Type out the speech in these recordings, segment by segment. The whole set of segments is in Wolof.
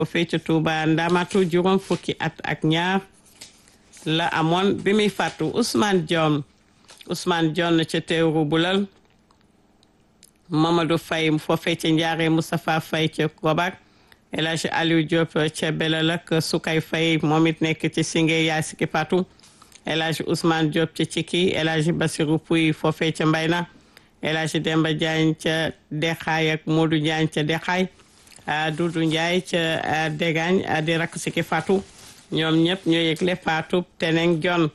foofee ca Touba Ndamatu juróom fukki at ak ñaar la amoon bi muy fàttu Ousmane Dione ca Teeru Bulal Mamadou Faye foofee ca Njaare Moustapha Faye ca Gobak El Hadj Aliou Diop ca Belal ak Sukay Faye moom it nekk ci Singe yaa siki fàttu El Hadj Ousmane Diop ca Ciki El Hadj Bassirou Pouy foofee ca Mbayna El Hadj Demba Diagne ca Dexaay ak Modou Diagne ca Dexaay Doudou Ndiaye ca Degagne di rakk siki fàttu ñoom ñëpp ñoo yëgle faatu Teneng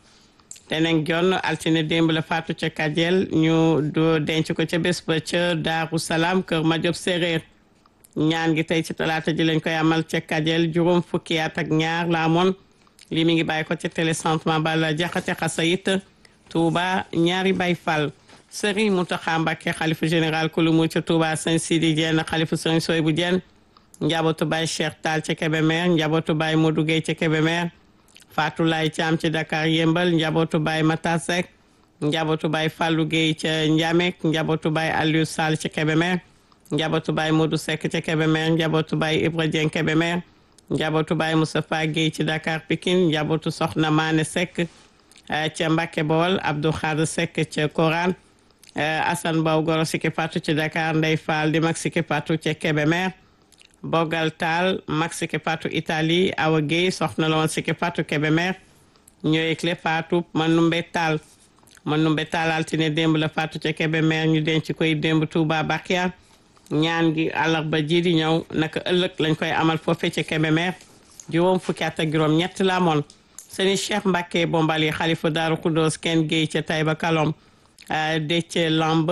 Dione altine démb la faatu ca Kadiel ñu do denc ko ca bés ba ca Daaru Salaam kër Madiop Séréer ñaan gi tey ci talaata ji lañ koy amal ca Kadiel juróom fukki at ak ñaar la amoon lii mi ngi bàyyi ko ca télécentrement Bala Jaxate Xasayit Touba ñaari Baay Fall Serigne Mountakha Mbacké xalifa général kulumu ca Touba Sëñ Sidi Diène xalifa Sëñ Soybu Diène njabootu Baay Cheikh Tall ca Kébémer njabootu Baay Modou Gueye ca Kébémer Fatou Lay Thiam ci Dakar Yembal njabootu Baay Matar Seck njabootu Baay Fallou Gueye ca Ndiamek njabootu Baay Aliou Sall ca Kébémer njabootu Baay Modou Seck ca Kébémer njabootu Baay Ibra Dieng Kébémer njabootu Baay Moustapha Gueye ci Dakar Pikine njabootu Soxna Mané Seck ca Mbacké Bawol Abdou Khadre Seck ca Koran Assane Mbaw goro siki patu ci Dakar Ndey Fall di mag siki patu ca Kébémer Bogal Tall mag siki patu Italie Awa Gueye soxna la woon siki patu Kébémer ñooy clé patu Manumbe Tall altine démb la patu ca Kébémer ñu denc koy démb Touba Bakia ñaan gi àllarba ji di ñëw naka ëllëg lañ koy amal foofee ca Kébémer juróom fukki at ak juróom ñett la amoon Sëriñ Cheikh Mbacké Bombali xalifa Daaru Khoudoss kenn Gueye ca Taïba Kalom Déthié Lamb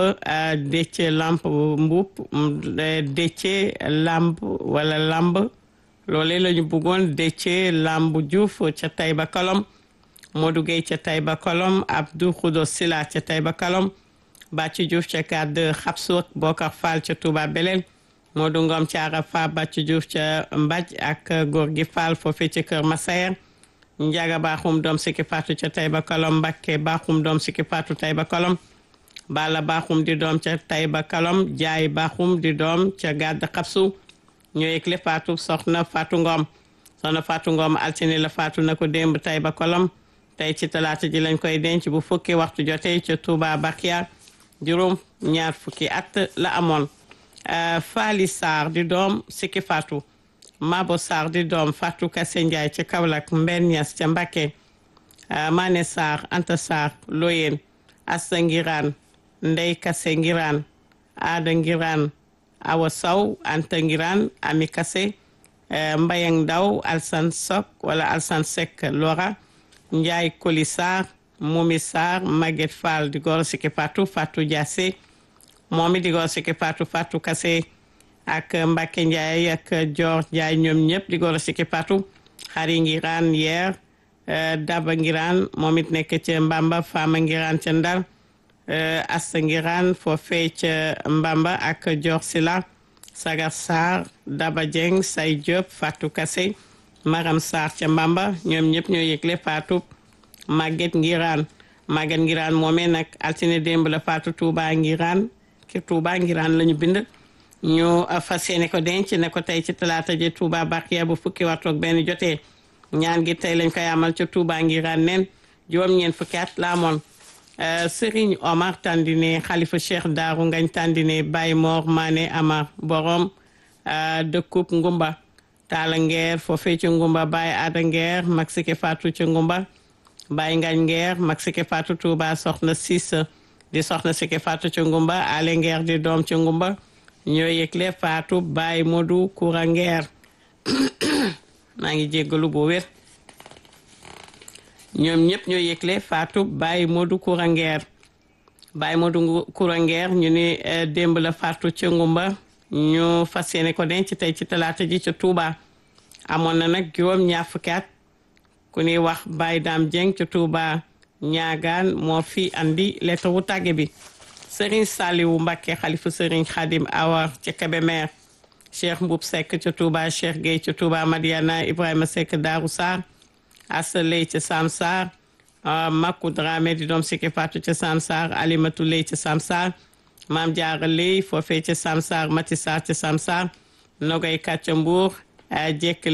Mboup Déthié Lamb wala Lamb loolee la ñu bëggoon Déthié Lamb Diouf ca Taïba Kalom Modou Gueye ca Taïba Kalom Abdou Khoudoss Sila ca Taïba Kalom Bàcci Diouf ca Kàdd Xabsoot Bokar Fall ca Touba Belel Modou Ngom ca Arafa Bàcci Diouf ca Mbaj ak Gorgui Fall foofee ca Kër Masayer Njaga Baaxum doom siki patu ca Taïba Kalom Mbakke Baaxum doom siki patu Taïba Kalom Bala Baaxum di doom ca Taïba Kalom Jaay Baaxum di doom ca Gàdd Xabsu ñoo yëgle faatu soxna Faatu Ngom altine la faatu na ko démb Taïba Kalom tey ci talaata ji lañ koy denc bu fukki waxtu jotee ca Touba Bakia juróom ñaar fukki at la amoon Faali Sarr di doom siki faatu Mabo Sarr di doom Fatou Kassé Ndiaye ca Kaolack Mbenn Niass ca Mbacké Mané Sarr Anta Sarr Loyen Assa Ngiraan Ndey Kassé Ngiraan Aada Ngiraan Awa Sow Anta Ngiraan Ami Kassé Mbayang Ndaw Alsan Sok wala Alsan Seck Lora Ndiaye Koli Sarr Momi Sarr Maguette Fall di goro siki Fatou Diassé momi di goro siki Fatou Kassé ak Mbacke Ndiaye ak Dior Ndiaye ñoom ñëpp di goro siki patu Xari Ngiraan yeer Daba Ngiraan moom it nekk ca Mbamba Fama Ngiraan ca Ndar Asta Ngiraan foofee ca Mbamba ak Dior Sila Sagar Sarr Daba Dieng Say Diop Fatou Kassé Maram Sarr ca Mbamba ñoom ñëpp ñoo yëgle Fatou Maguette Ngiraan moomee nag altine démb la Fatou Touba Ngiraan la ñu bind ñu fas yéene ko denc ne ko tey ci talaata ji Touba Bakia bu fukki waxtu ak benn jotee ñaan gi tey lañ koy amal ca Touba Ngiraan nen juróom-ñeent fukki at la amoon Serigne Omar Tandine xalifa Cheikh Daaru Ngañ Tandine Baye Mor Mané Amar borom dëkkub Ngumba Talla Ngeer foofee ca Ngumba Baye Ada Ngeer mag sike Fatou ca Ngumba Baye Ngañ Ngeer mag sike Fatou Touba soxna Cissé di soxna sike Fatou ca Ngumba Ale Ngeer di doom ca Ngumba ñoo yëgle Fatou Baye Modou Koura Ngeer maa ngi jéggalu bu wér ñoom ñëpp ñoo yëgle Fatou Baye Modou Koura Ngeer ñu ni démb la Fatou ca Ngumba ñu fas yéene ko denc tey ci talaata ji ca Touba amoon na nag juróom ñaar fukki at ku ñuy wax Baye Dame Dieng ca Touba ñaagaan moo fi andi lettre wu tàgge bi Serigne Saliou Mbacké xalifa Serigne Khadim Awa ca Kébémer Cheikh Mboub Seck ca Touba Cheikh Gueye ca Touba Madiana Ibrahima Seck Darou Sarr Assa Ley ca Sam Sarr Makou Dramé di doom Siki Fatou ca Sam Sarr Alimatou Ley ca Sam Sarr Mame Diarra Ley foofee ca Sam Sarr Mati Sarr ca Sam Sarr Nogay Katcha Mbour jekk